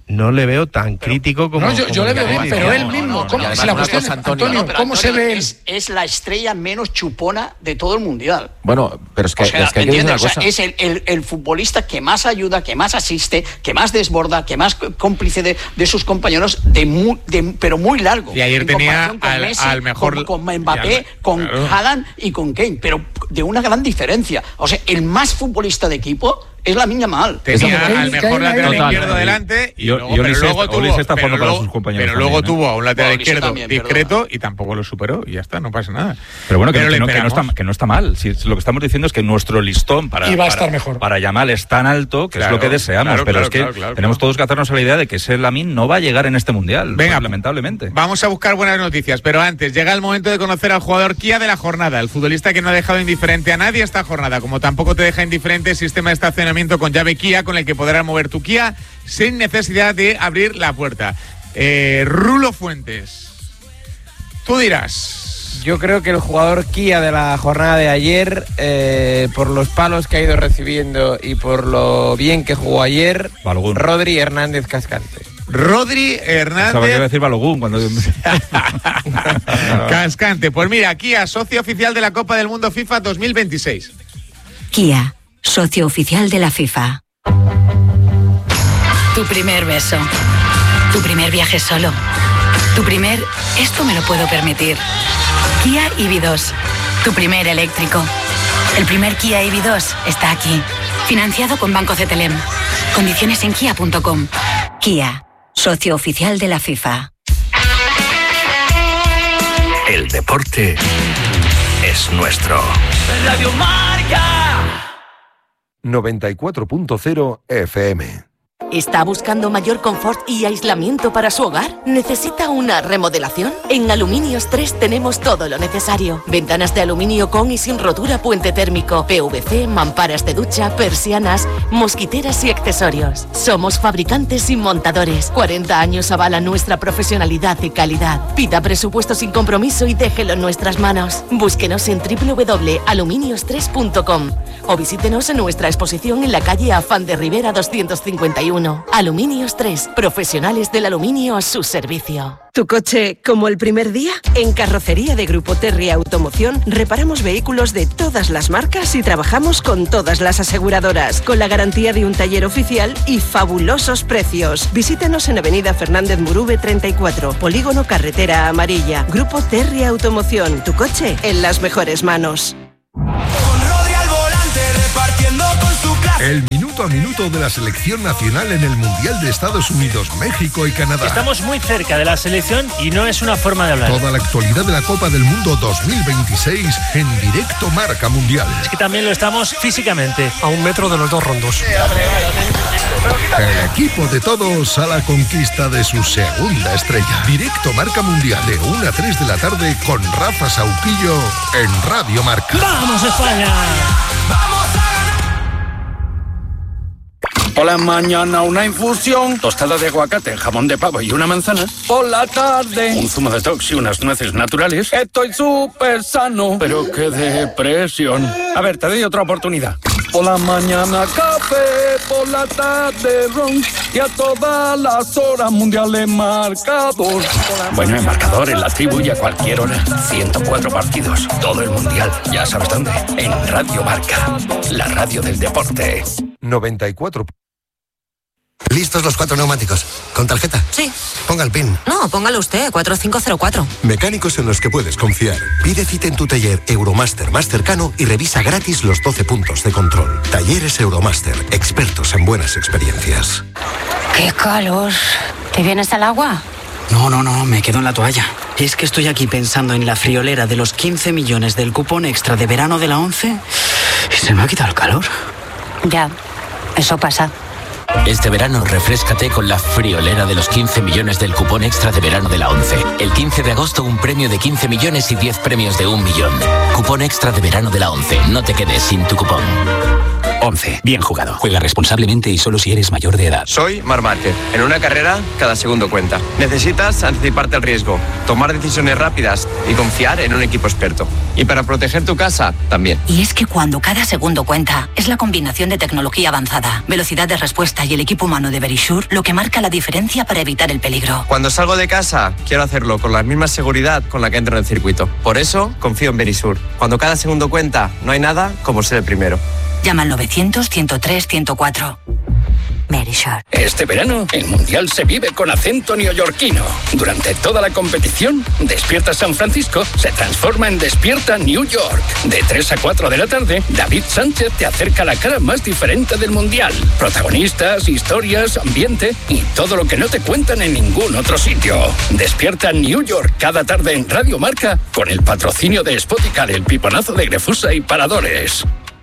no le veo tan crítico como... No, yo, yo como le veo bien, pero él no, mismo, no, no, ¿cómo, y además si la una cuestión, cosa, Antonio, Antonio, No, pero ¿cómo Antonio se ve él? es, es la estrella menos chupona de todo el mundial. Bueno, pero es que, O sea, es que hay que decir ¿entiendes? una O sea, cosa. es el, el, el futbolista que más ayuda, que más asiste, que más desborda, que más cómplice de, de sus compañeros, de, muy, de pero muy largo. Y ayer en tenía comparación con al- Messi, al mejor- con, con Mbappé, y al- con claro. Haaland y con Kane, pero de una gran diferencia. O sea, el más futbolista de equipo es Lamine Yamal. Tenía Kane- al mejor Kane lateral ahí- izquierdo Total. delante y, Y- luego, y pero Olise luego está- tuvo, Olise está pero jugando para luego- sus compañeros pero luego también, ¿eh? tuvo a un lateral Bueno, Olise izquierdo también, discreto perdona. y tampoco lo superó y ya está, no pasa nada. Pero bueno, que, Pero que le no, que no está, esperamos. que no está mal. Si lo que estamos diciendo es que nuestro listón para, Y va a para, estar mejor. para Yamal es tan alto que Claro, es lo que deseamos. claro, pero claro, es que claro, claro, tenemos claro. todos que hacernos a la idea de que ese Lamine no va a llegar en este mundial. Venga, pues, lamentablemente. Vamos a buscar buenas noticias, pero antes llega el momento de conocer al jugador Kia de la jornada, el futbolista que no ha dejado indiferente a nadie esta jornada, como tampoco te deja indiferente el sistema de estacionamiento con llave Kia con el que podrás mover tu Kia sin necesidad de abrir la puerta. Eh, Rulo Fuentes, tú dirás. Yo creo que el jugador Kia de la jornada de ayer, eh, por los palos que ha ido recibiendo y por lo bien que jugó ayer, Balogun. Rodri Hernández Cascante. Rodri Pensaba que iba a Hernández decir Balogun cuando... Cascante. Pues mira, Kia, socio oficial de la Copa del Mundo FIFA dos mil veintiséis. Kia, socio oficial de la FIFA. Tu primer beso. Tu primer viaje solo. Tu primer esto me lo puedo permitir. Kia E V dos. Tu primer eléctrico. El primer Kia E V dos está aquí. Financiado con Banco C T L M. Condiciones en kia punto com. Kia, socio oficial de la FIFA. El deporte es nuestro. Radio Marca. noventa y cuatro punto cero F M. ¿Está buscando mayor confort y aislamiento para su hogar? ¿Necesita una remodelación? En Aluminios tres tenemos todo lo necesario. Ventanas de aluminio con y sin rotura, puente térmico, P V C, mamparas de ducha, persianas, mosquiteras y accesorios. Somos fabricantes y montadores. cuarenta años avalan nuestra profesionalidad y calidad. Pida presupuesto sin compromiso y déjelo en nuestras manos. Búsquenos en doble u doble u doble u punto aluminios tres punto com o visítenos en nuestra exposición en la calle Afán de Rivera doscientos cincuenta y uno. Aluminios tres, profesionales del aluminio a su servicio. ¿Tu coche como el primer día? En Carrocería de Grupo Terry Automoción reparamos vehículos de todas las marcas y trabajamos con todas las aseguradoras, con la garantía de un taller oficial y fabulosos precios. Visítenos en Avenida Fernández Murube treinta y cuatro, Polígono Carretera Amarilla. Grupo Terry Automoción, tu coche en las mejores manos. El minuto a minuto de la selección nacional en el Mundial de Estados Unidos, México y Canadá. Estamos muy cerca de la selección y no es una forma de hablar. Toda la actualidad de la Copa del Mundo dos mil veintiséis en directo Marca Mundial. Es que también lo estamos físicamente. A un metro de los dos rondos. El equipo de todos a la conquista de su segunda estrella. Directo Marca Mundial de una a tres de la tarde con Rafa Sauquillo en Radio Marca. ¡Vamos España! ¡Vamos a ganar! Por la mañana una infusión, tostada de aguacate, jamón de pavo y una manzana. Por la tarde un zumo de tox y unas nueces naturales. Estoy súper sano, pero qué depresión. A ver, te doy otra oportunidad. Por la mañana café, por la tarde ron y a todas las horas mundiales marcador. Bueno, en marcador, en la tribu y a cualquier hora. ciento cuatro partidos, todo el mundial. Ya sabes dónde, en Radio Marca, la radio del deporte. noventa y cuatro. ¿Listos los cuatro neumáticos? ¿Con tarjeta? Sí. Ponga el PIN. No, póngalo usted, cuatro cinco cero cuatro. Mecánicos en los que puedes confiar. Pide cita en tu taller Euromaster más cercano y revisa gratis los doce puntos de control. Talleres Euromaster, expertos en buenas experiencias. ¡Qué calor! ¿Te vienes al agua? No, no, no, me quedo en la toalla. Es que estoy aquí pensando en la friolera de los quince millones del cupón extra de verano de la once y se me ha quitado el calor. Ya, eso pasa. Este verano refréscate con la friolera de los quince millones del cupón extra de verano de la once. El quince de agosto un premio de quince millones y diez premios de un millón. Cupón extra de verano de la once. No te quedes sin tu cupón. once. Bien jugado. Juega responsablemente y solo si eres mayor de edad. Soy Marc Márquez. En una carrera, cada segundo cuenta. Necesitas anticiparte al riesgo, tomar decisiones rápidas y confiar en un equipo experto. Y para proteger tu casa, también. Y es que cuando cada segundo cuenta, es la combinación de tecnología avanzada, velocidad de respuesta y el equipo humano de Verisure lo que marca la diferencia para evitar el peligro. Cuando salgo de casa, quiero hacerlo con la misma seguridad con la que entro en el circuito. Por eso, confío en Verisure. Cuando cada segundo cuenta, no hay nada como ser el primero. Llama al novecientos, ciento tres, ciento cuatro. Verisure. Este verano, el Mundial se vive con acento neoyorquino. Durante toda la competición, Despierta San Francisco se transforma en Despierta New York. De tres a cuatro de la tarde, David Sánchez te acerca la cara más diferente del Mundial. Protagonistas, historias, ambiente y todo lo que no te cuentan en ningún otro sitio. Despierta New York cada tarde en Radio Marca con el patrocinio de Spoticar, el piponazo de Grefusa y Paradores.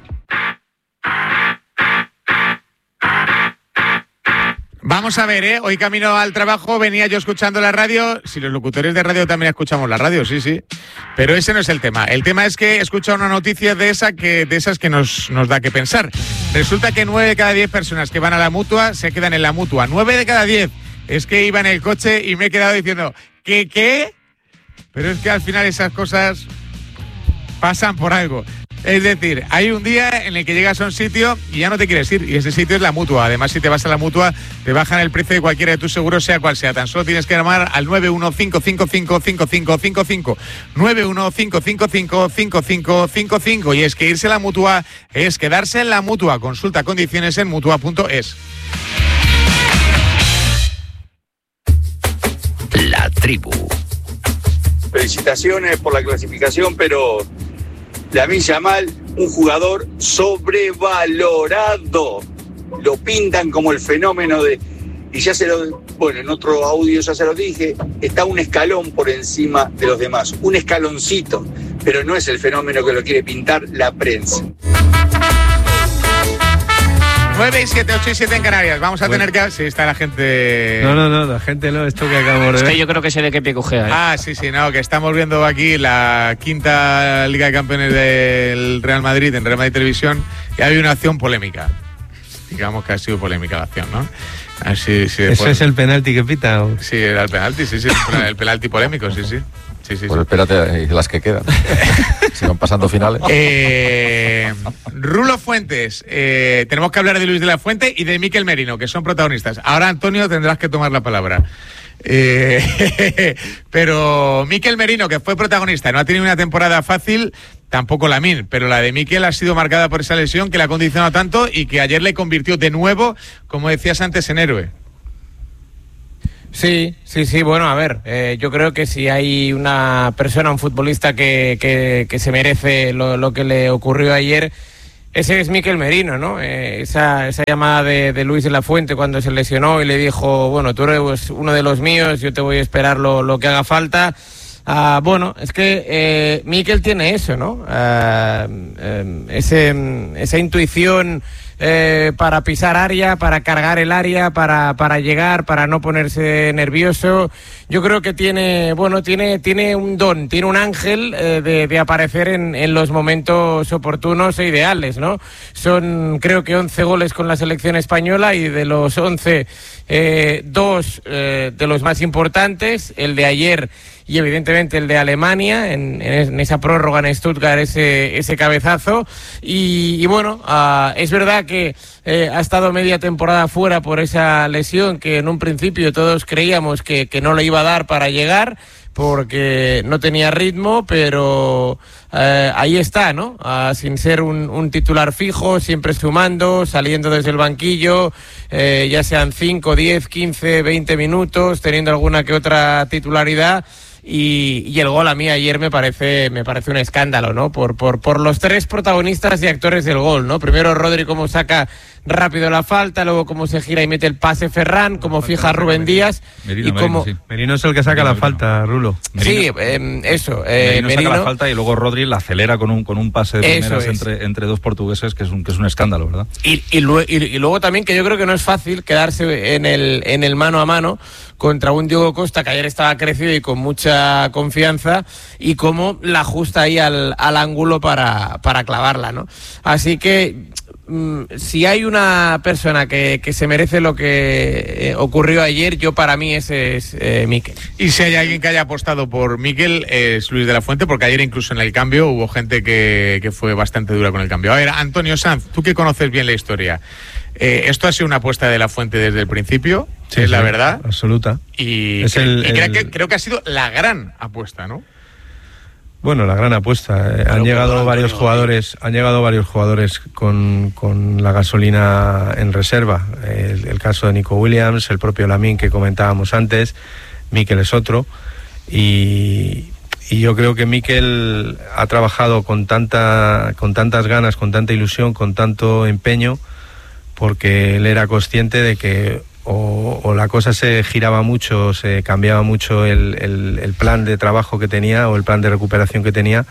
Vamos a ver, ¿eh? Hoy camino al trabajo venía yo escuchando la radio. Si los locutores de radio también escuchamos la radio, sí, sí. Pero ese no es el tema. El tema es que he escuchado una noticia de, esa que, de esas que nos, nos da que pensar. Resulta que nueve de cada diez personas que van a la Mutua se quedan en la Mutua. Nueve de cada diez. Es que iba en el coche y me he quedado diciendo, ¿qué, qué? Pero es que al final esas cosas pasan por algo. Es decir, hay un día en el que llegas a un sitio y ya no te quieres ir, y ese sitio es la Mutua. Además, si te vas a la Mutua, te bajan el precio de cualquiera de tus seguros, sea cual sea. Tan solo tienes que llamar al nueve uno cinco cinco cinco cinco cinco cinco cinco, nueve uno cinco cinco cinco cinco cinco cinco cinco. Y es que irse a la Mutua es quedarse en la Mutua. Consulta condiciones en mutua punto es. La tribu. Felicitaciones por la clasificación, pero Lamine Yamal, un jugador sobrevalorado. Lo pintan como el fenómeno de... Y ya se lo... Bueno, en otro audio ya se lo dije, está un escalón por encima de los demás. Un escaloncito, pero no es el fenómeno que lo quiere pintar la prensa. nueve y siete, ocho y siete en Canarias. Vamos a bueno. tener que... Sí, está la gente... No, no, no, la gente no, esto que acabamos de ver. Es que yo creo que sé de qué pie cojea, ¿eh? Ah, sí, sí, no, que estamos viendo aquí la quinta Liga de Campeones del Real Madrid, en Real Madrid Televisión, y hay una acción polémica. Digamos que ha sido polémica la acción, ¿no? Así, sí, ¿Eso es el penalti que pita? ¿O? Sí, era el penalti, sí, sí, el penalti polémico, sí, sí. Sí, sí, pues sí. Espérate, las que quedan. Se van pasando finales. Eh, Rulo Fuentes, eh, tenemos que hablar de Luis de la Fuente y de Mikel Merino, que son protagonistas. Ahora, Antonio, tendrás que tomar la palabra. Eh, pero Mikel Merino, que fue protagonista, no ha tenido una temporada fácil, tampoco Lamine, pero la de Mikel ha sido marcada por esa lesión que le ha condicionado tanto y que ayer le convirtió de nuevo, como decías antes, en héroe. Sí, sí, sí, bueno, a ver, eh, yo creo que si hay una persona, un futbolista que, que, que se merece lo, lo que le ocurrió ayer, ese es Mikel Merino, ¿no? Eh, esa, esa llamada de, de Luis de la Fuente cuando se lesionó y le dijo, bueno, tú eres uno de los míos, yo te voy a esperar lo, lo que haga falta. Ah, bueno, es que eh, Mikel tiene eso, ¿no? Ah, eh, ese, esa intuición eh, para pisar área, para cargar el área, para, para llegar, para no ponerse nervioso. Yo creo que tiene, bueno, tiene, tiene un don, tiene un ángel eh, de, de aparecer en, en los momentos oportunos e ideales, ¿no? Son, creo que once goles con la selección española y de los once, eh, dos eh, de los más importantes, el de ayer y evidentemente el de Alemania, en, en esa prórroga en Stuttgart, ese, ese cabezazo. Y, y bueno, uh, es verdad que eh, ha estado media temporada fuera por esa lesión que en un principio todos creíamos que, que no le iba a dar para llegar, porque no tenía ritmo, pero eh, ahí está, ¿no? Uh, sin ser un, un titular fijo, siempre sumando, saliendo desde el banquillo, eh, ya sean cinco, diez, quince, veinte minutos, teniendo alguna que otra titularidad. Y, y el gol a mí ayer me parece me parece un escándalo, ¿no? Por, por, por los tres protagonistas y actores del gol, ¿no? Primero Rodri cómo saca rápido la falta, luego cómo se gira y mete el pase Ferran, cómo fija Rubén Díaz. Merino, y cómo... Merino, sí. Merino es el que saca Merino, la falta, Rulo. Merino. Sí, eh, eso. Eh, Merino, Merino saca la falta y luego Rodri la acelera con un con un pase de primeras es. entre, entre dos portugueses, que es un que es un escándalo, ¿verdad? Y, y, luego, y, y luego también que yo creo que no es fácil quedarse en el, en el mano a mano contra un Diogo Costa que ayer estaba crecido y con mucha confianza, y cómo la ajusta ahí al, al ángulo para, para clavarla, ¿no? Así que mm, si hay una persona que, que se merece lo que eh, ocurrió ayer, yo para mí ese es eh, Mikel. Y si hay alguien que haya apostado por Mikel, es Luis de la Fuente, porque ayer incluso en el cambio hubo gente que, que fue bastante dura con el cambio. A ver, Antonio Sanz, tú que conoces bien la historia, eh, esto ha sido una apuesta de la Fuente desde el principio, Sí, es sí, la verdad. absoluta. Y, Es cre- el- y creo, el- que, creo que ha sido la gran apuesta, ¿no? Bueno, la gran apuesta. Eh, han llegado varios jugadores, han llegado varios jugadores con, con la gasolina en reserva. El, el caso de Nico Williams, el propio Lamine que comentábamos antes, Mikel es otro. Y, y yo creo que Mikel ha trabajado con tanta, con tantas ganas, con tanta ilusión, con tanto empeño, porque él era consciente de que o, o la cosa se giraba mucho, o se cambiaba mucho el, el, el plan de trabajo que tenía o el plan de recuperación que tenía,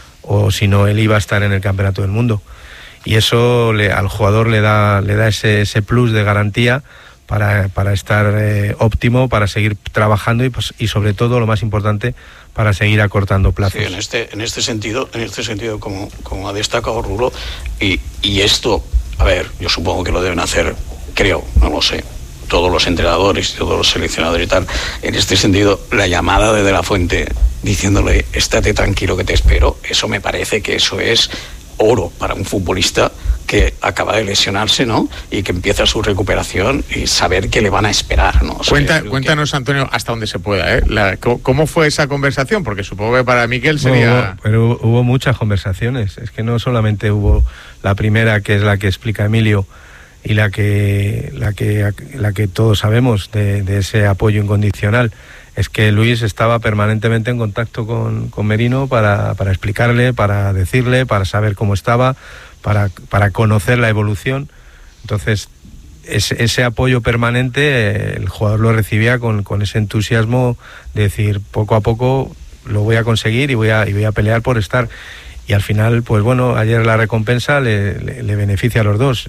o si no, él iba a estar en el Campeonato del Mundo. Y eso le, al jugador le da, le da ese, ese plus de garantía para, para estar eh, óptimo, para seguir trabajando y, pues, y sobre todo, lo más importante, para seguir acortando plazos. Sí, en este, en este sentido, en este sentido, como, como ha destacado Rulo, y, y esto, a ver, yo supongo que lo deben hacer, creo, no lo sé, todos los entrenadores y todos los seleccionadores y tal. En este sentido, la llamada de De la Fuente diciéndole, estate tranquilo que te espero, eso me parece que eso es oro para un futbolista que acaba de lesionarse, ¿no? Y que empieza su recuperación y saber que le van a esperar, ¿no? O sea, Cuenta, que- cuéntanos, Antonio, hasta donde se pueda, ¿eh? La- ¿cómo, cómo fue esa conversación? Porque supongo que para Mikel sería... Hubo- pero hubo muchas conversaciones. Es que no solamente hubo la primera, que es la que explica Emilio, y la que la que la que todos sabemos de, de ese apoyo incondicional. Es que Luis estaba permanentemente en contacto con, con Merino para, para explicarle, para decirle, para saber cómo estaba, para, para conocer la evolución. Entonces, ese, ese apoyo permanente, eh, el jugador lo recibía con, con ese entusiasmo de decir, poco a poco lo voy a conseguir y voy a, y voy a pelear por estar. Y al final, pues bueno, ayer la recompensa le, le, le beneficia a los dos.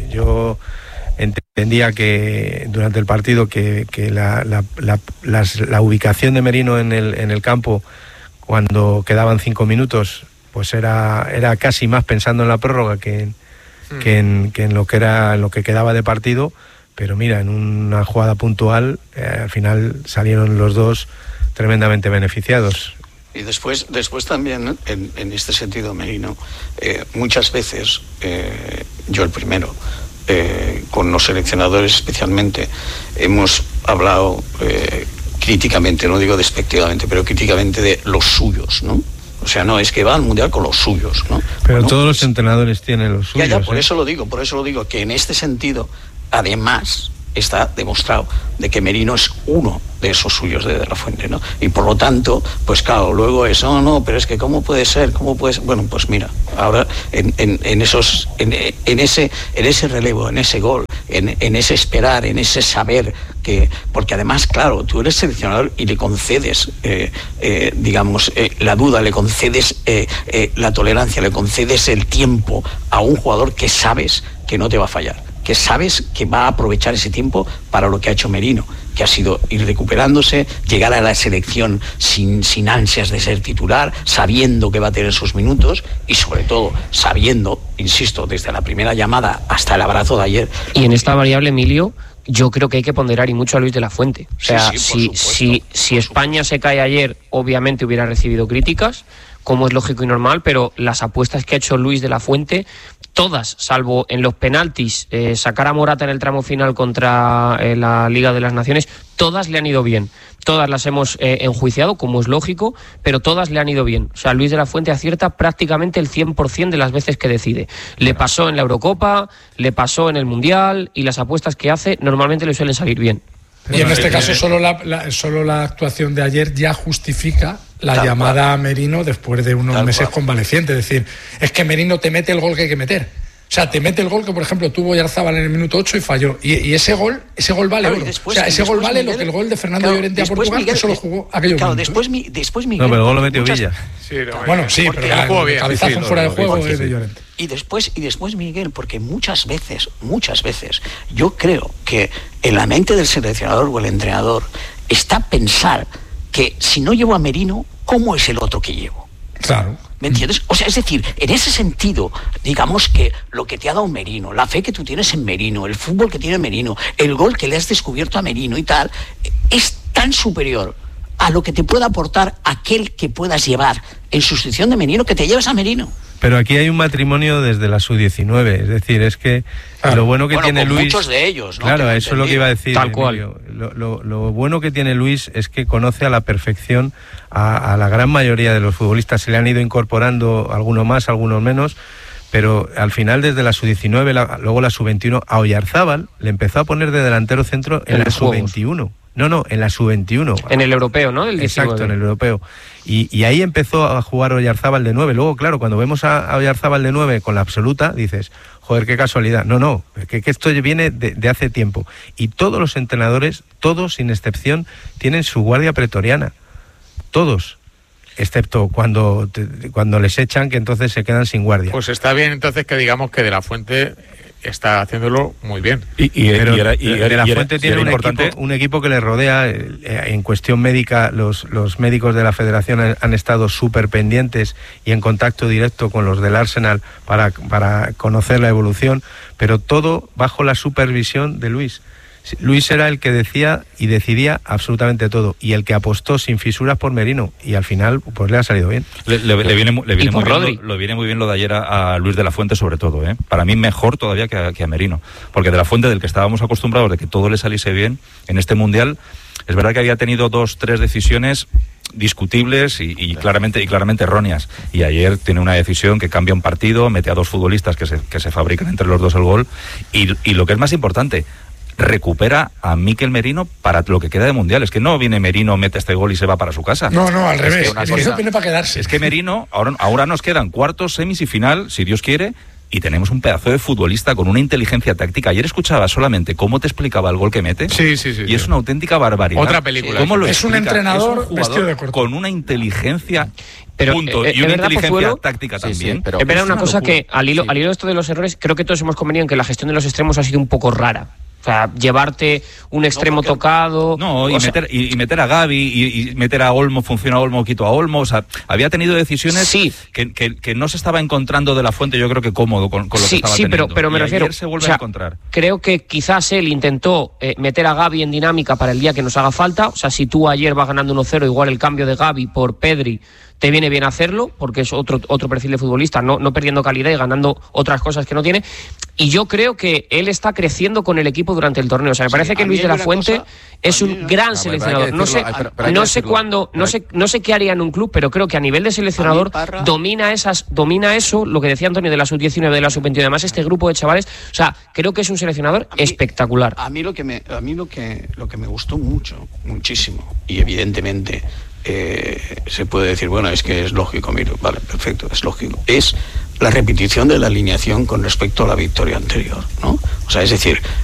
Yo entendía que durante el partido que, que la, la, la, las, la ubicación de Merino en el, en el campo, cuando quedaban cinco minutos, pues era, era casi más pensando en la prórroga que en, mm. que en, que en lo que era en lo que quedaba de partido. Pero mira, en una jugada puntual, eh, al final salieron los dos tremendamente beneficiados. Y después, después también, en, en este sentido, Merino, eh, muchas veces, eh, yo el primero, eh, con los seleccionadores especialmente, hemos hablado eh, críticamente, no digo despectivamente, pero críticamente de los suyos, ¿no? O sea, no, es que va al Mundial con los suyos, ¿no? Pero Bueno, todos los entrenadores tienen los suyos. ya, ya, por ¿eh? eso lo digo, por eso lo digo, que en este sentido, además, está demostrado de que Merino es uno de esos suyos de De la Fuente, ¿no? Y por lo tanto, pues claro, luego es, no, no, pero es que ¿cómo puede ser? ¿Cómo puede ser? Bueno, pues mira, ahora en, en, en esos, en, en ese, en ese relevo, en ese gol, en, en ese esperar, en ese saber que, porque además, claro, tú eres seleccionador y le concedes, eh, eh, digamos, eh, la duda, le concedes eh, eh, la tolerancia, le concedes el tiempo a un jugador que sabes que no te va a fallar, que sabes que va a aprovechar ese tiempo para lo que ha hecho Merino, que ha sido ir recuperándose, llegar a la selección sin, sin ansias de ser titular, sabiendo que va a tener sus minutos y sobre todo sabiendo, insisto, desde la primera llamada hasta el abrazo de ayer. Y en esta variable, Emilio, yo creo que hay que ponderar y mucho a Luis de la Fuente. O sea, Sí, sí, por si, supuesto, si, si España se cae ayer, obviamente hubiera recibido críticas, como es lógico y normal, pero las apuestas que ha hecho Luis de la Fuente, todas, salvo en los penaltis, eh, sacar a Morata en el tramo final contra eh, la Liga de las Naciones, todas le han ido bien. Todas las hemos eh, enjuiciado, como es lógico, pero todas le han ido bien. O sea, Luis de la Fuente acierta prácticamente el cien por ciento de las veces que decide. Le pasó en la Eurocopa, le pasó en el Mundial, y las apuestas que hace normalmente le suelen salir bien. Y en este caso solo la, la, solo la actuación de ayer ya justifica la Tal llamada cual. a Merino después de unos Tal meses cual. convaleciente. Es decir, es que Merino te mete el gol que hay que meter. O sea, te mete el gol que, por ejemplo, tuvo Yarzábal en el minuto ocho y falló. Y, y ese gol ese gol vale Claro, y oro. después- o sea, y ese gol después vale Miguel- lo que el gol de Fernando claro, Llorente a después Portugal, Miguel- que solo jugó aquello. Claro, minutos, después, ¿eh? mi, después Miguel... No, pero el gol lo metió muchas- Villa. Sí, no, Bueno, sí, porque pero el el jugó bien, cabezazo sí, sí, fuera lo- de juego sí, es sí. de Llorente. Y después, y después Miguel, porque muchas veces, muchas veces, yo creo que en la mente del seleccionador o el entrenador está pensar que si no llevo a Merino, ¿cómo es el otro que llevo? Claro. ¿Me entiendes? O sea, es decir, en ese sentido, digamos que lo que te ha dado Merino, la fe que tú tienes en Merino, el fútbol que tiene Merino, el gol que le has descubierto a Merino y tal, es tan superior a lo que te pueda aportar aquel que puedas llevar en sustitución de Merino, que te lleves a Merino. Pero aquí hay un matrimonio desde la sub diecinueve, es decir, es que ah, lo bueno que bueno, tiene con Luis... muchos de ellos, ¿no? Claro, eso es lo que iba a decir. Tal Emilio. cual. Lo, lo, lo bueno que tiene Luis es que conoce a la perfección a, a la gran mayoría de los futbolistas. Se le han ido incorporando algunos más, algunos menos, pero al final desde la sub diecinueve, la, luego la sub veintiuno, a Oyarzábal le empezó a poner de delantero centro en, en la sub veintiuno. No, no, en la sub veintiuno. En el europeo, ¿no? Del diecinueve. Exacto, en el europeo. Y, y ahí empezó a jugar Oyarzábal de nueve. Luego, claro, cuando vemos a, a Oyarzábal de nueve con la absoluta, dices, joder, qué casualidad. No, no, que, que esto viene de, de hace tiempo. Y todos los entrenadores, todos sin excepción, tienen su guardia pretoriana. Todos. Excepto cuando, te, cuando les echan, que entonces se quedan sin guardia. Pues está bien entonces que digamos que De la Fuente está haciéndolo muy bien. Y, y, Pero, y, era, y, De la y era, Fuente y tiene un equipo, un equipo que le rodea. Eh, en cuestión médica, los, los médicos de la Federación han, han estado súper pendientes y en contacto directo con los del Arsenal para, para conocer la evolución, pero todo bajo la supervisión de Luis. Luis era el que decía y decidía absolutamente todo, y el que apostó sin fisuras por Merino, y al final pues le ha salido bien. Le, le, le viene, le viene muy bien, lo, lo viene muy bien lo de ayer a, a Luis de la Fuente, sobre todo, ¿eh? Para mí mejor todavía que a, que a Merino, porque de la Fuente, del que estábamos acostumbrados de que todo le saliese bien en este Mundial, es verdad que había tenido dos, tres decisiones discutibles y, y claramente y claramente erróneas, y ayer tiene una decisión que cambia un partido, mete a dos futbolistas que se, que se fabrican entre los dos el gol, y, y lo que es más importante, recupera a Mikel Merino para lo que queda de Mundial. Es que no viene Merino, mete este gol y se va para su casa. No, no, al es revés. Que una Merino cosa, viene para quedarse. Es que Merino, ahora, ahora nos quedan cuartos, semis y final, si Dios quiere, y tenemos un pedazo de futbolista con una inteligencia táctica. Ayer escuchaba solamente cómo te explicaba el gol que mete. Sí, sí, sí. Y sí. es una auténtica barbaridad. Otra película. ¿Cómo lo es un explica? entrenador es un vestido de corto. con una inteligencia... Pero, punto, eh, y una verdad, inteligencia Pozuelo, táctica sí, también. sí, pero es verdad una, una cosa locura. que al hilo, Sí. al hilo de esto de los errores, creo que todos hemos convenido en que la gestión de los extremos ha sido un poco rara. O sea, llevarte un extremo no, porque... tocado... No, y meter, y, y meter a Gavi, y, y meter a Olmo, funciona Olmo, quito a Olmo. O sea, había tenido decisiones sí. que, que, que no se estaba encontrando De la Fuente, yo creo que cómodo con, con lo sí, que estaba sí, teniendo. Sí, pero, pero me y refiero... Ayer se vuelve o sea, a encontrar. Creo que quizás él intentó eh, meter a Gavi en dinámica para el día que nos haga falta. O sea, si tú ayer vas ganando uno cero, igual el cambio de Gavi por Pedri te viene bien hacerlo, porque es otro, otro perfil de futbolista, no, no perdiendo calidad y ganando otras cosas que no tiene. Y yo creo que él está creciendo con el equipo durante el torneo. O sea, me parece sí, que Luis de la Fuente cosa, es un gran no, seleccionador. No sé, pero, pero no sé cuándo, no sé, no sé qué haría en un club, pero creo que a nivel de seleccionador Parra... domina esas, domina eso, lo que decía Antonio de la sub diecinueve, de la sub veintiuno, además este grupo de chavales. O sea, creo que es un seleccionador a mí, espectacular. A mí lo que me, a mí lo que, lo que me gustó mucho, muchísimo, y evidentemente. Eh, se puede decir, bueno, es que es lógico, mire, vale, perfecto, es lógico. Es la repetición de la alineación con respecto a la victoria anterior, ¿no? O sea, es decir,